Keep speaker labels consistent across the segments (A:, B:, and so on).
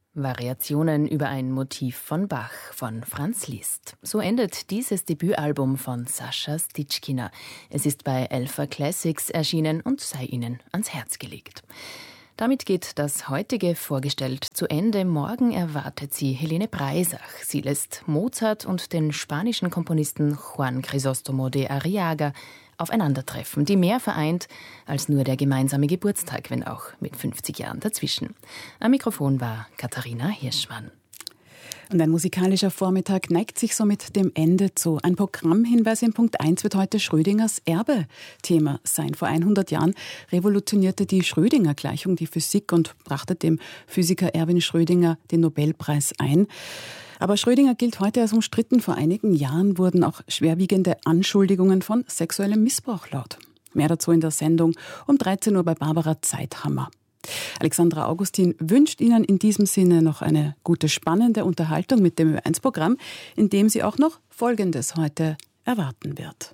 A: Variationen über ein Motiv von Bach von Franz Liszt. So endet dieses Debütalbum von Sascha Stitschkina. Es ist bei Elfa Classics erschienen und sei Ihnen ans Herz gelegt. Damit geht das heutige Vorgestellt zu Ende. Morgen erwartet Sie Helene Breisach. Sie lässt Mozart und den spanischen Komponisten Juan Crisóstomo de Arriaga aufeinandertreffen, die mehr vereint als nur der gemeinsame Geburtstag, wenn auch mit 50 Jahren dazwischen. Am Mikrofon war Katharina Hirschmann.
B: Und ein musikalischer Vormittag neigt sich somit dem Ende zu. Ein Programmhinweis in Punkt 1 wird heute Schrödingers Erbe Thema sein. Vor 100 Jahren revolutionierte die Schrödinger-Gleichung die Physik und brachte dem Physiker Erwin Schrödinger den Nobelpreis ein. Aber Schrödinger gilt heute als umstritten. Vor einigen Jahren wurden auch schwerwiegende Anschuldigungen von sexuellem Missbrauch laut. Mehr dazu in der Sendung um 13 Uhr bei Barbara Zeithammer. Alexandra Augustin wünscht Ihnen in diesem Sinne noch eine gute, spannende Unterhaltung mit dem Ö1-Programm, in dem sie auch noch Folgendes heute erwarten wird.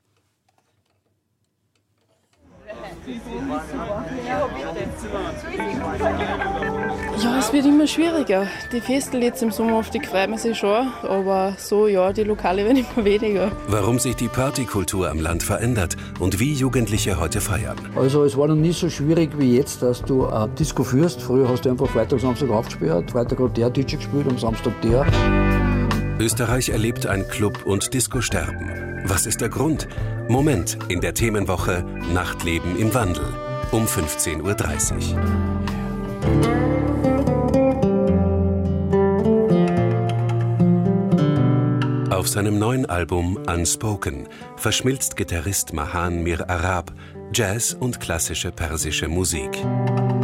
C: Ja, es wird immer schwieriger. Die Festel jetzt im Sommer oft, die freuen man sich schon, aber so, ja, die Lokale werden immer weniger.
D: Warum sich die Partykultur am Land verändert und wie Jugendliche heute feiern.
E: Also es war noch nie so schwierig wie jetzt, dass du eine Disco führst. Früher hast du einfach Freitag, Samstag aufgespielt, Freitag hat der DJ gespielt, am Samstag der.
D: Österreich erlebt ein Club- und Disco-Sterben. Was ist der Grund? Moment in der Themenwoche Nachtleben im Wandel um 15.30 Uhr. Auf seinem neuen Album Unspoken verschmilzt Gitarrist Mahan Mir Arab Jazz und klassische persische Musik.